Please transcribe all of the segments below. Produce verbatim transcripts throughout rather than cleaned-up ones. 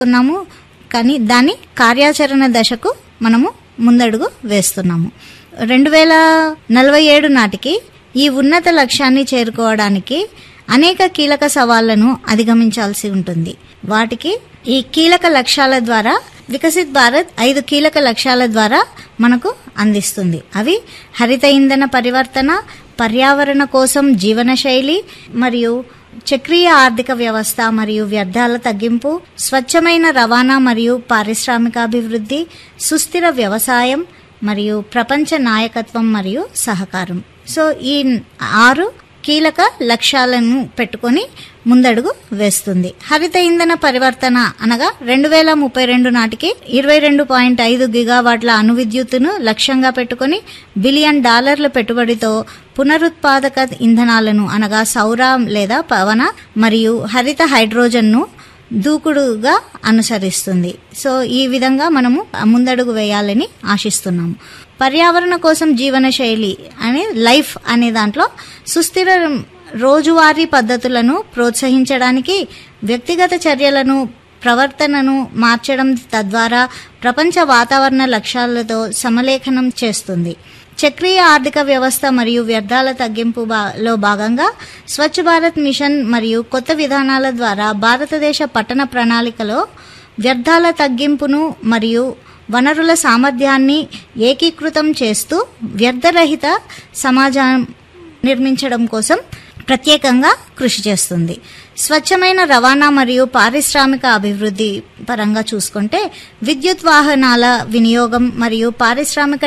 ఉన్నాము, కానీ దాని కార్యాచరణ దశకు మనము ముందడుగు వేస్తున్నాము. రెండు వేల నలభై ఏడు నాటికి ఈ ఉన్నత లక్ష్యాన్ని చేరుకోవడానికి అనేక కీలక సవాళ్లను అధిగమించాల్సి ఉంటుంది. వాటికి ఈ కీలక లక్ష్యాల ద్వారా వికసిత్ భారత్ ఐదు కీలక లక్ష్యాల ద్వారా మనకు అందిస్తుంది. అవి హరిత ఇంధన పరివర్తన, పర్యావరణ కోసం జీవనశైలి మరియు చక్రీయ ఆర్థిక వ్యవస్థ మరియు వ్యర్థాల తగ్గింపు, స్వచ్ఛమైన రవాణా మరియు పారిశ్రామికాభివృద్ధి, సుస్థిర వ్యవసాయం మరియు ప్రపంచ నాయకత్వం మరియు సహకారం. సో ఈ ఆరు కీలక లక్ష్యాలను పెట్టుకొని ముందడుగు వేస్తుంది. హరిత ఇంధన పరివర్తన అనగా రెండు వేల ముప్పై రెండు నాటికి ఇరవై రెండు పాయింట్ ఐదు గిగావాట్ల అణు విద్యుత్తును లక్ష్యంగా పెట్టుకుని బిలియన్ డాలర్ల పెట్టుబడితో పునరుత్పాదక ఇంధనాలను అనగా సౌర లేదా పవన మరియు హరిత హైడ్రోజన్ను దూకుడుగా అనుసరిస్తుంది. సో ఈ విధంగా మనము ముందడుగు వేయాలని ఆశిస్తున్నాము. పర్యావరణ కోసం జీవన శైలి అనే లైఫ్ అనే దాంట్లో సుస్థిర రోజువారీ పద్ధతులను ప్రోత్సహించడానికి వ్యక్తిగత చర్యలను ప్రవర్తనను మార్చడం తద్వారా ప్రపంచ వాతావరణ లక్ష్యాలతో సమలేఖనం చేస్తుంది. చక్రీయ ఆర్థిక వ్యవస్థ మరియు వ్యర్థాల తగ్గింపు లో భాగంగా స్వచ్ఛ భారత్ మిషన్ మరియు కొత్త విధానాల ద్వారా భారతదేశ పట్టణ ప్రణాళికలో వ్యర్థాల తగ్గింపును మరియు వనరుల సామర్థ్యాన్ని ఏకీకృతం చేస్తూ వ్యర్థరహిత సమాజం నిర్మించడం కోసం ప్రత్యేకంగా కృషి చేస్తుంది. స్వచ్ఛమైన రవాణా మరియు పారిశ్రామిక అభివృద్ధి పరంగా చూసుకుంటే విద్యుత్ వాహనాల వినియోగం మరియు పారిశ్రామిక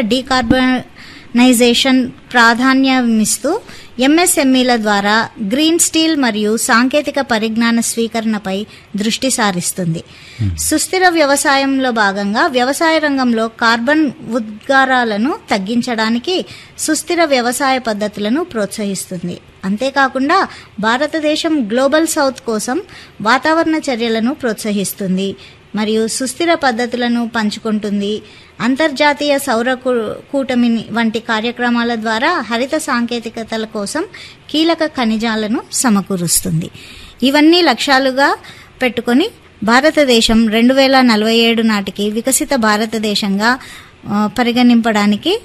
డీకార్బనైజేషన్ ప్రాధాన్యమిస్తూ ఎంఎస్ఎంఈల ద్వారా గ్రీన్ స్టీల్ మరియు సాంకేతిక పరిజ్ఞాన స్వీకరణపై దృష్టి సారిస్తుంది. సుస్థిర వ్యవసాయంలో భాగంగా వ్యవసాయ రంగంలో కార్బన్ ఉద్గారాలను తగ్గించడానికి సుస్థిర వ్యవసాయ పద్ధతులను ప్రోత్సహిస్తుంది. అంతేకాకుండా భారతదేశం గ్లోబల్ సౌత్ కోసం వాతావరణ చర్యలను ప్రోత్సహిస్తుంది మరియు సుస్థిర పద్ధతులను పంచుకుంటుంది. అంతర్జాతీయ సౌర కూటమి వంటి కార్యక్రమాల ద్వారా హరిత సాంకేతికతల కోసం కీలక ఖనిజాలను సమకూరుస్తుంది. ఇవన్నీ లక్ష్యాలుగా పెట్టుకొని భారతదేశం రెండు వేల నలభై ఏడు నాటికి వికసిత భారతదేశంగా పరిగణింపడానికి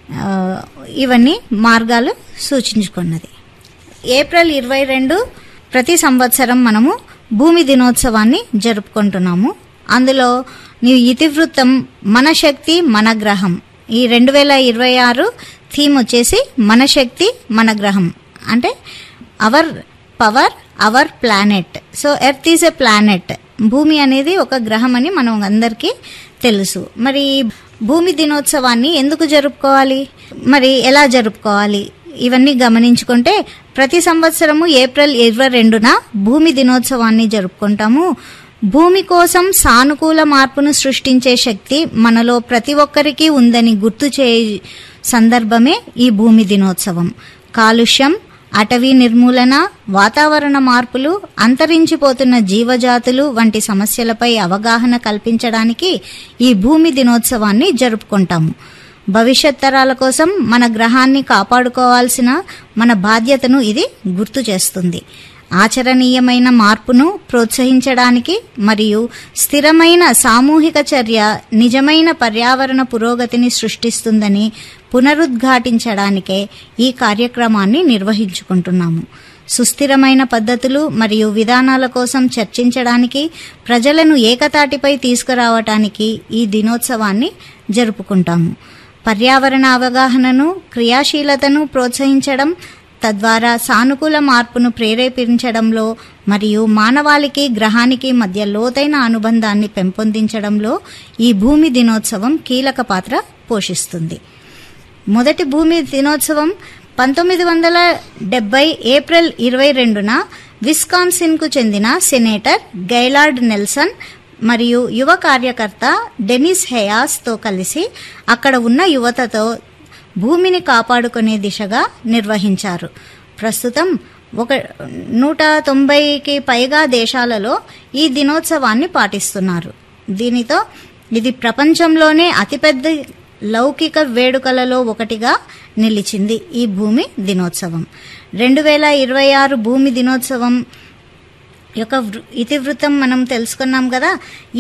ఇవన్నీ మార్గాలు సూచించుకున్నది. ఏప్రిల్ ఇరవై రెండు ప్రతి సంవత్సరం మనము భూమి దినోత్సవాన్ని జరుపుకుంటున్నాము. అందులో నీ ఇతివృత్తం మన శక్తి మన గ్రహం. ఈ రెండు వేల ఇరవై ఆరు థీమ్ వచ్చేసి మన శక్తి మన గ్రహం, అంటే hour power our planet. So earth is a planet, భూమి అనేది ఒక గ్రహం అని మనం అందరికీ తెలుసు. మరి భూమి దినోత్సవాన్ని ఎందుకు జరుపుకోవాలి, మరి ఎలా జరుపుకోవాలి, ఇవన్నీ గమనించుకుంటే ప్రతి సంవత్సరము ఏప్రిల్ ఇరవై రెండున భూమి దినోత్సవాన్ని జరుపుకుంటాము. భూమి కోసం సానుకూల మార్పును సృష్టించే శక్తి మనలో ప్రతి ఒక్కరికి ఉందని గుర్తు చే సందర్భమే ఈ భూమి దినోత్సవం. కాలుష్యం, అటవీ నిర్మూలన, వాతావరణ మార్పులు, అంతరించిపోతున్న జీవజాతులు వంటి సమస్యలపై అవగాహన కల్పించడానికి ఈ భూమి దినోత్సవాన్ని జరుపుకుంటాము. భవిష్యత్ తరాల కోసం మన గ్రహాన్ని కాపాడుకోవాల్సిన మన బాధ్యతను ఇది గుర్తు చేస్తుంది. ఆచరణీయమైన మార్పును ప్రోత్సహించడానికి మరియు స్థిరమైన సామూహిక చర్య నిజమైన పర్యావరణ పురోగతిని సృష్టిస్తుందని పునరుద్ఘాటించడానికే ఈ కార్యక్రమాన్ని నిర్వహించుకుంటున్నాము. సుస్థిరమైన పద్ధతులు మరియు విధానాల కోసం చర్చించడానికి, ప్రజలను ఏకతాటిపై తీసుకురావటానికి ఈ దినోత్సవాన్ని జరుపుకుంటాము. పర్యావరణ అవగాహనను, క్రియాశీలతను ప్రోత్సహించడం, తద్వారా సానుకూల మార్పును ప్రేరేపించడంలో మరియు మానవాళికి గ్రహానికి మధ్య లోతైన అనుబంధాన్ని పెంపొందించడంలో ఈ భూమి దినోత్సవం కీలక పాత్ర పోషిస్తుంది. మొదటి భూమి దినోత్సవం పంతొమ్మిది వందల డెబ్బై ఏప్రిల్ ఇరవై రెండున విస్కాన్సిన్ కు చెందిన సెనేటర్ గైలార్డ్ నెల్సన్ మరియు యువ కార్యకర్త డెనిస్ హెయాస్ తో కలిసి అక్కడ ఉన్న యువతతో భూమిని కాపాడుకునే దిశగా నిర్వహించారు. ప్రస్తుతం ఒక నూట తొంభైకి పైగా దేశాలలో ఈ దినోత్సవాన్ని పాటిస్తున్నారు. దీనితో ఇది ప్రపంచంలోనే అతిపెద్ద లౌకిక వేడుకలలో ఒకటిగా నిలిచింది ఈ భూమి దినోత్సవం. రెండు వేల ఇరవై ఆరు భూమి దినోత్సవం యొక్క ఇతివృత్తం మనం తెలుసుకున్నాం కదా.